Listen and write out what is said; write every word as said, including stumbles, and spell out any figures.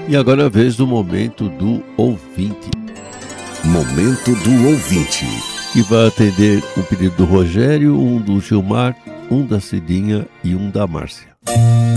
E agora é a vez do momento do ouvinte. Momento do ouvinte. Que vai atender o pedido do Rogério, um do Gilmar, um da Cidinha e um da Márcia.